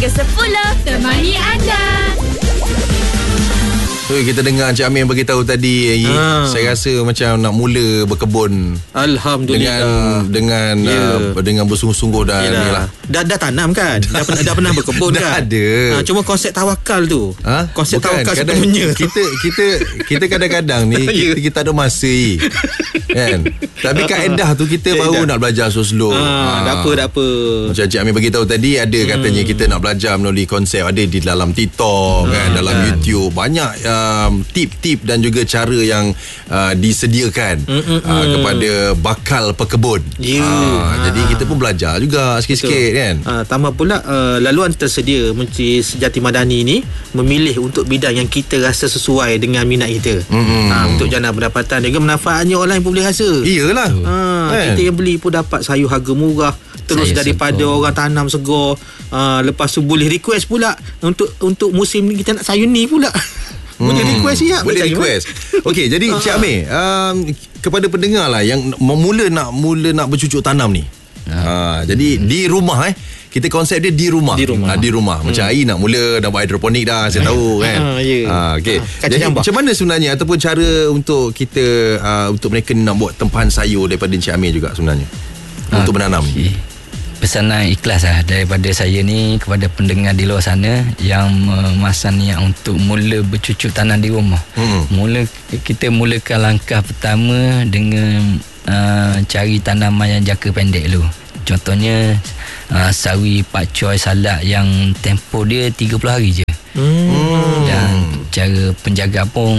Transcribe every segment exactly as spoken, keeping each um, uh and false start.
hingga sepuluh. Temani anda. So, kita dengar Encik Amir beritahu tadi, ha. Saya rasa macam nak mula berkebun. Alhamdulillah. Dengan dengan yeah. uh, dengan bersungguh-sungguh dah ni lah. Dah, dah tanam kan? Dah, dah pernah berkebun dah kan? Ada. Ha, cuma konsep tawakal tu. Ha? Konsep Bukan, tawakal kadang, sepenuhnya. Kita kita kita kadang-kadang ni kita, kita ada masa kan. Tapi kaedah tu kita kaedah. baru nak belajar slow-slow. Ha, ha. Tak apa, tak apa. Macam Encik Amir beritahu tadi, ada katanya hmm. kita nak belajar melalui konsep, ada di dalam TikTok, hmm, kan, dalam kan. YouTube. Banyak um, tip-tip dan juga cara yang uh, disediakan mm, mm, uh, kepada bakal pekebun. Yeah. Uh, ha. Jadi kita pun belajar juga sikit-sikit. Betul. Kan. Uh, tambah pula uh, laluan tersedia Menteri Sejati Madani ni memilih untuk bidang yang kita rasa sesuai dengan minat kita. Mm-hmm. Uh, untuk jana pendapatan dan juga manfaatnya orang lain pun boleh rasa. Iyalah. Uh, kan? Kita yang beli pun dapat sayur harga murah. Terus sayur daripada segar. Orang tanam segar. Uh, lepas tu boleh request pula untuk untuk musim ni kita nak sayur ni pula. Boleh hmm. request ya. Boleh request. Okey, jadi Encik Amir, um, kepada pendengar lah yang mula nak mula nak bercucuk tanam ni. Ha. Ha, jadi hmm. di rumah eh kita konsep dia di rumah. Di rumah. Ha, di rumah. Hmm. Macam Ai nak mula nak buat hidroponik dah, saya tahu kan. Ha, yeah. ha, okey. Ha, jadi jambah. Macam mana sebenarnya ataupun cara untuk kita uh, untuk mereka nak buat tempahan sayur daripada Encik Amir juga sebenarnya. Ha, untuk menanam. Okay. Pesanan ikhlas lah daripada saya ni kepada pendengar di luar sana yang memasan niat untuk mula bercucuk tanam di rumah. Hmm. Mula kita mulakan langkah pertama dengan uh, cari tanaman yang jangka pendek dulu. Contohnya uh, sawi, pakcoy, salak yang tempoh dia tiga puluh hari je. Hmm. Dan cara penjaga pun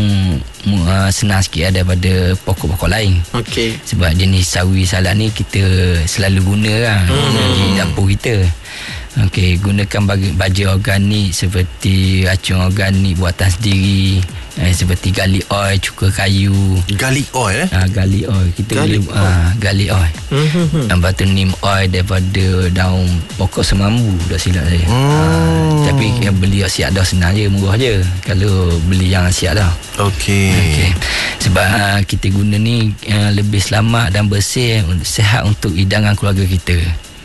uh, senang sikit daripada pokok-pokok lain. Okey. Sebab jenis sawi salak ni kita selalu guna kan hmm. di dapur kita. Okey, gunakan baja organik seperti racun organik buatan sendiri, eh, seperti garlic oil, cuka kayu. Garlic oil eh? Ah, garlic oil. Kita garlic boleh ah, garlic oil. Hmm. Yang batu neem oil daripada daun pokok semambu, dah silap saya. Hmm. Ah, tapi yang beli yang siap dah senang je, murah je kalau beli yang siap dah. Okey. Okay. Sebab ah, kita guna ni ah, lebih selamat dan bersih, sihat untuk hidangan keluarga kita.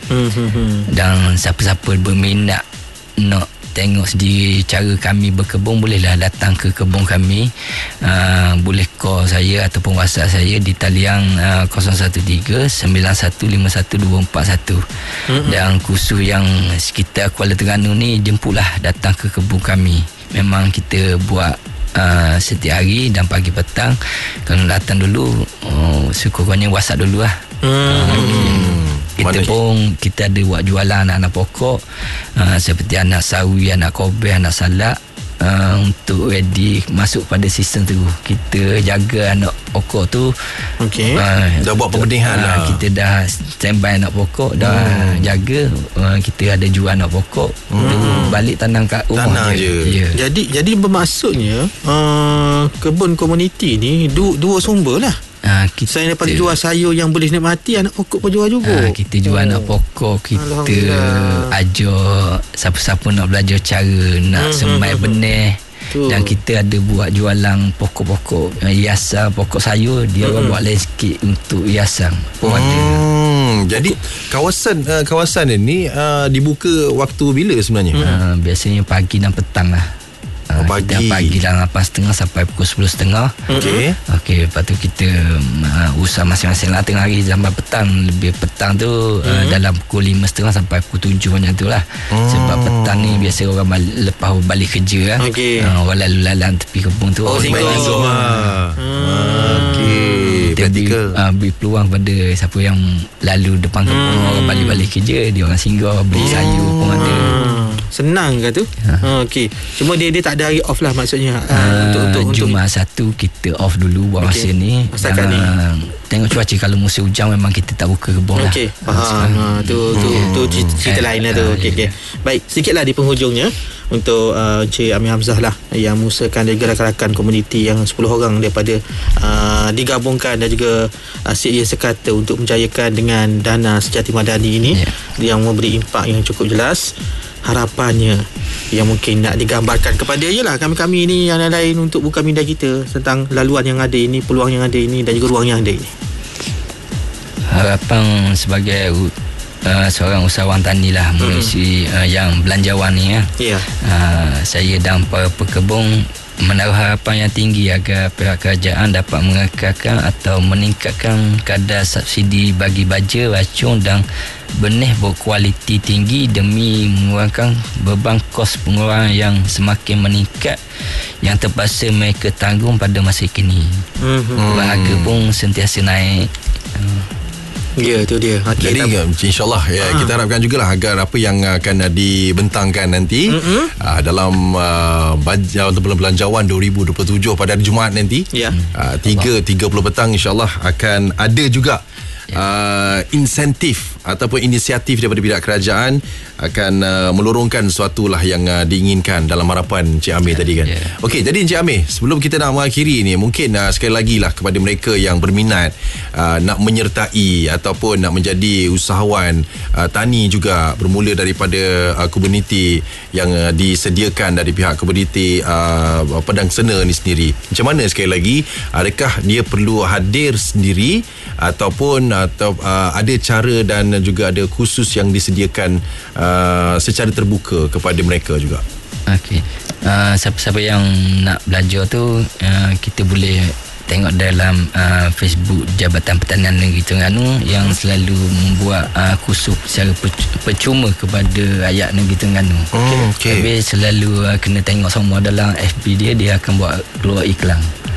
Hmm. Dan siapa-siapa berminat nak tengok sendiri cara kami berkebun, bolehlah datang ke kebun kami. Uh, boleh call saya ataupun WhatsApp saya di talian uh, kosong satu tiga sembilan satu lima satu dua empat satu. Hmm. Dan khusus yang sekitar Kuala Terengganu ni, jemputlah datang ke kebun kami. Memang kita buat uh, setiap hari dan pagi petang. Kalau datang dulu, oh, sekurang-kurangnya WhatsApp dulu lah. Hmm. Uh, okay. Kita Mana pun kita ada buat jualan anak-anak pokok uh, seperti anak sawi, anak kobeh, anak salak uh, untuk ready masuk pada season tu. Kita jaga anak pokok tu. Okey. Uh, dah buat pembenihan uh, lah. Kita dah standby anak pokok, dah hmm. jaga. Uh, kita ada jual anak pokok. Hmm. Balik tanam kat rumah. Tanam je. je. Yeah. Jadi jadi bermaksudnya uh, kebun komuniti ni du, dua sumber lah. Ha, kita, saya dapat jual sayur yang boleh nikmati, anak pokok pun jual juga. Ha, kita jual oh. anak pokok, kita ajar siapa-siapa nak belajar cara nak hmm, semai hmm, benih. Tu. Dan kita ada buat jualan pokok-pokok hiasan, pokok sayur, dia hmm. orang buat lain sikit untuk hiasan. Pun hmm. ada. Jadi kawasan uh, kawasan ini uh, dibuka waktu bila sebenarnya? Hmm. Ha, biasanya pagi dan petang lah. Oh, pagi. Kita pagi dalam lapan setengah sampai pukul sepuluh setengah. Okey. Okey, lepas tu kita uh, usaha masing-masing lah. Tengah hari sampai petang. Lebih petang tu mm-hmm. uh, dalam pukul lima setengah sampai pukul tujuh macam tu lah. Mm. Sebab petang ni biasa orang balik, lepas balik kerja lah. Okay. Uh, orang lalu-lalang tepi kebun tu. Oh, singgah. Ah. Hmm. Okey. Kita beri, uh, beri peluang pada siapa yang lalu depan kebun, hmm. orang balik-balik kerja, dia orang singgah beli hmm. sayur pun ada. Senang ke tu? Ha. Ha, okey. Cuma dia dia tak ada hari off lah maksudnya. Ha, uh, untuk untuk Jumaat satu kita off dulu buat okay. masa ni. Masakan ni. Uh, tengok cuaca, kalau musim hujan memang kita tak buka kebun lah. Okey. Faham. Ha, tu tu hmm. tu cerita lain lah tu. Okey okey. Baik, sedikitlah di penghujungnya untuk uh, Encik Amir Hamzah lah yang mengusahakan dari rakan-rakan komuniti yang sepuluh orang daripada uh, digabungkan dan juga uh, sedia sekata untuk menjayakan dengan dana Sejati Madani ini yeah. yang memberi impak yang cukup jelas. Harapannya yang mungkin nak digambarkan kepada ialah kami-kami ini yang lain untuk buka minda kita tentang laluan yang ada ini, peluang yang ada ini dan juga ruang yang ada ini. Harapan sebagai uh, seorang usahawan tani lah, Hmm. mengisi uh, yang belanjawan ni ya. Ya. Uh, saya dan para pekebun menaruh harapan yang tinggi agar pihak kerajaan dapat mengekalkan atau meningkatkan kadar subsidi bagi baja, racun dan benih berkualiti tinggi demi mengurangkan beban kos pengeluaran yang semakin meningkat yang terpaksa mereka tanggung pada masa kini. Hmm. Beban harga pun sentiasa naik. Ya, tu dia. Okay, Jadi insyaAllah ya, kita harapkan jugalah agar apa yang akan uh, dibentangkan nanti Mm-mm. uh, dalam uh, baja, ataupun belanjawan dua ribu dua puluh tujuh pada hari Jumaat nanti Ya. uh, tiga tiga puluh petang insyaAllah akan ada juga Uh, insentif ataupun inisiatif daripada pihak kerajaan akan uh, melorongkan sesuatu lah yang uh, diinginkan dalam harapan Encik Amir yeah, tadi kan. Yeah. Okey, jadi Encik Amir, sebelum kita nak mengakhiri ni, mungkin uh, sekali lagi lah kepada mereka yang berminat uh, nak menyertai ataupun nak menjadi usahawan uh, tani juga, bermula daripada uh, komuniti yang uh, disediakan dari pihak komuniti uh, Padang Sena ni sendiri. Macam mana sekali lagi, adakah dia perlu hadir sendiri ataupun atau uh, ada cara dan juga ada khusus yang disediakan uh, secara terbuka kepada mereka juga? Okey. Uh, siapa-siapa yang nak belajar tu uh, kita boleh tengok dalam uh, Facebook Jabatan Pertanian Negeri Terengganu yang selalu membuat uh, kursus secara percuma kepada rakyat Negeri Terengganu. Oh, okay. Tapi selalu uh, kena tengok semua dalam F B dia, dia akan buat keluar iklan.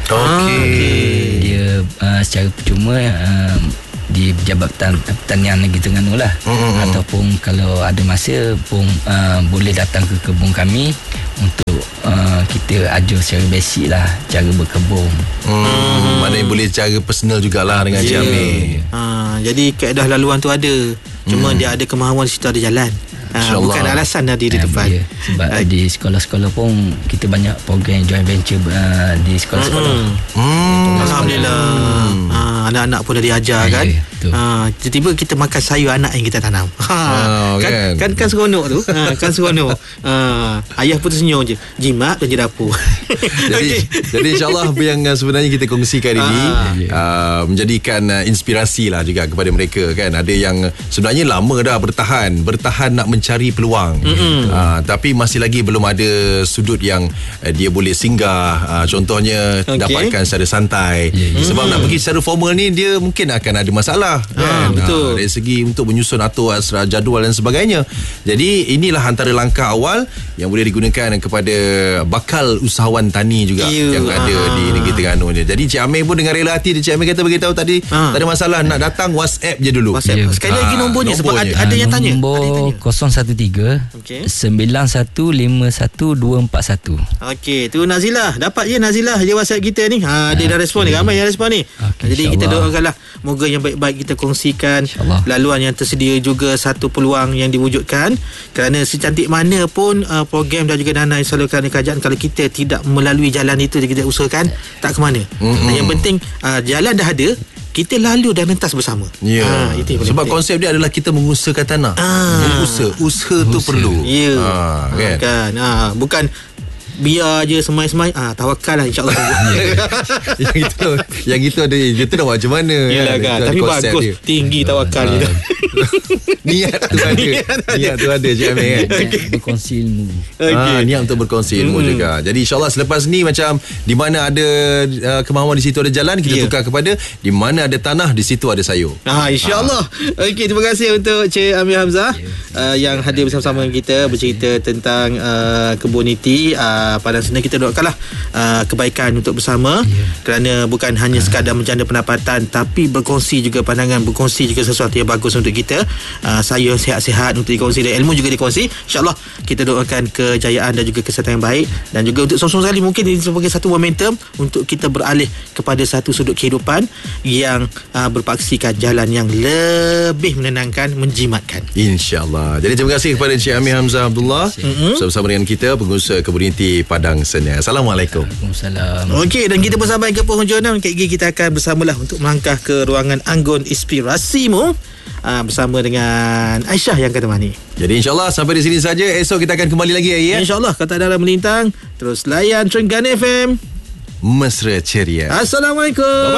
Okey. Dia uh, secara percuma uh, di Jabatan Pertanian Negeri Terengganu lah. Mm-hmm. Ataupun kalau ada masa pun uh, boleh datang ke kebun kami untuk uh, kita ajar secara basic lah cara berkebun. Hmm, mana yang boleh cara personal jugalah dengan Encik Ya. Amir. Ha, jadi kaedah laluan tu ada. Cuma Hmm. dia ada kemahuan situ ada jalan. Ha, InsyaAllah. bukan alasan dah di di Ah, depan. ya. Sebab Ah. di sekolah-sekolah pun kita banyak program joint venture uh, di sekolah-sekolah. Hmm. Hmm. Alhamdulillah. Ha, anak-anak pun dah diajar Ah, kan. ya, betul. Ha, tiba-tiba kita makan sayur anak yang kita tanam. Ha, Oh, kan, kan. kan kan seronok tu. Ha, kan seronok. Ha, ayah pun tersenyum je. Jimat dan je dapur. Jadi, jadi insyaAllah apa yang uh, sebenarnya kita kongsikan ini Ah. uh, menjadikan uh, inspirasi lah juga kepada mereka kan. Ada yang sebenarnya lama dah bertahan, bertahan nak mencari peluang. Uh, tapi masih lagi belum ada sudut yang uh, dia boleh singgah. Uh, contohnya Okey. dapatkan secara santai. Ya, ya. Sebab nak pergi secara formal ni dia mungkin akan ada masalah kan. betul. Uh, dari segi untuk menyusun atur asra jadual dan sebagainya. Jadi inilah antara langkah awal yang boleh digunakan kepada bakal usahawan tani juga Ya. yang ada Ah. di Negeri Terengganu ni. Jadi Cik Amir pun dengan rela hati dia, Cik Amir kata beritahu tadi Ah. tak ada masalah, nak datang WhatsApp je dulu. WhatsApp. Ya. Sekali lagi Ah, nombornya sebab ada, nombornya. ada yang tanya. Ada yang Nombor tanya. kosong satu tiga Okey. sembilan satu lima satu dua empat satu. Okey, tu Nazilah. Dapat je Nazilah dia WhatsApp kita ni. Ha, dia dah respon ni. Ramai yang respon ni. Okey, Jadi kita insyaAllah. doakanlah moga yang baik-baik kita kongsikan. InsyaAllah. Laluan yang tersedia juga satu peluang yang diwujudkan. Kerana secantik mana pun uh, program dan juga dana yang disalurkan oleh kerajaan, kalau kita tidak melalui jalan itu kita usahakan, tak ke mana. Mm-mm. Dan yang penting uh, jalan dah ada, kita lalu dan rentas bersama. Ya. Ha, itu yang paling Sebab penting. konsep dia adalah kita mengusahakan tanah. Ah. Usaha, usaha tu perlu. Ya. Ha, kan. kan. Ha, bukan biar je semai-semai. Ah, tawakal lah insya-Allah. yang itu yang itu ada kita dah buat macam mana. Yalah kan. Itu Tapi konsep bagus, dia. tinggi tawakal Ah. kita. Niat tu ada. Niat tu ada Cik Amir kan. Berkongsi ilmu. Okay. Ah, niat untuk berkongsi ilmu hmm. juga. Jadi insyaAllah selepas ni macam di mana ada uh, kemahuan di situ ada jalan, kita Ya. tukar kepada di mana ada tanah di situ ada sayur. Ah, insya-Allah. Okey, terima kasih untuk Cik Amir Hamzah uh, yang hadir bersama-sama dengan kita bercerita tentang uh, komuniti uh, Padang Sena. Kita doakanlah uh, kebaikan untuk bersama kerana bukan hanya sekadar menjana pendapatan tapi berkongsi juga pandangan, berkongsi juga sesuatu yang bagus untuk kita. Uh, sayur sihat-sihat untuk dikongsi dan ilmu juga dikongsi. InsyaAllah kita doakan kejayaan dan juga kesihatan yang baik, dan juga untuk song-song sekali mungkin ini sebagai satu momentum untuk kita beralih kepada satu sudut kehidupan yang uh, berpaksikan jalan yang lebih menenangkan, menjimatkan. InsyaAllah. Jadi terima kasih kepada Encik Amir Hamzah Abdullah Mm-hmm. bersama dengan kita, pengusaha komuniti Padang Sena. Assalamualaikum. Waalaikumsalam. Okey, dan kita pun sampai ke penghujung. K G kita akan bersamalah untuk melangkah ke ruangan Anggun Inspirasimu uh, bersama dengan Aisyah yang akan temani. Jadi insyaAllah sampai di sini saja. Esok kita akan kembali lagi ya. InsyaAllah kata dalam melintang terus layan Trengganu F M. Mesra ceria. Assalamualaikum.